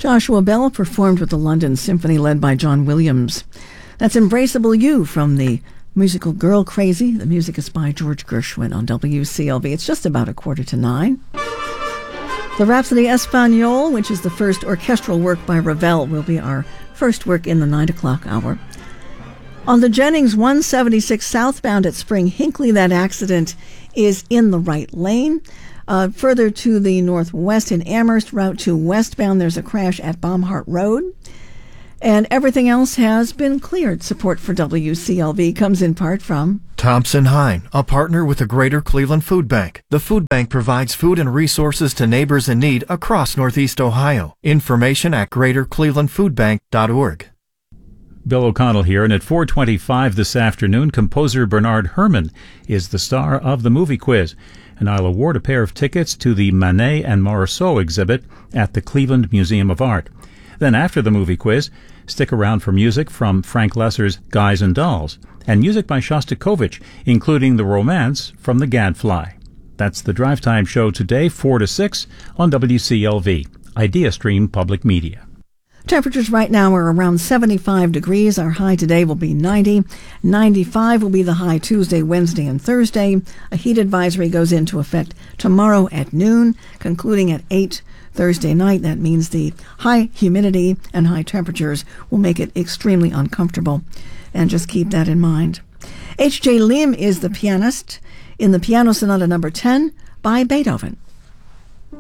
Joshua Bell performed with the London Symphony led by John Williams. That's Embraceable You from the musical Girl Crazy. The music is by George Gershwin on WCLV. It's just about 8:45. The Rhapsody Espagnole, which is the first orchestral work by Ravel, will be our first work in the 9 o'clock hour. On the Jennings 176 southbound at Spring Hinckley, that accident is in the right lane. Further to the northwest in Amherst, Route 2 westbound, there's a crash at Baumhart Road. And everything else has been cleared. Support for WCLV comes in part from Thompson Hine, a partner with the Greater Cleveland Food Bank. The food bank provides food and resources to neighbors in need across Northeast Ohio. Information at greaterclevelandfoodbank.org. Bill O'Connell here, and at 4:25 this afternoon, composer Bernard Herrmann is the star of the movie quiz, and I'll award a pair of tickets to the Manet and Marceau exhibit at the Cleveland Museum of Art. Then after the movie quiz, stick around for music from Frank Lesser's Guys and Dolls, and music by Shostakovich, including The Romance from The Gadfly. That's the Drive Time Show today, 4 to 6 on WCLV, IdeaStream Public Media. Temperatures right now are around 75 degrees. Our high today will be 90. 95 will be the high Tuesday, Wednesday, and Thursday. A heat advisory goes into effect tomorrow at noon, concluding at 8 Thursday night. That means the high humidity and high temperatures will make it extremely uncomfortable. And just keep that in mind. H.J. Lim is the pianist in the Piano Sonata No. 10 by Beethoven.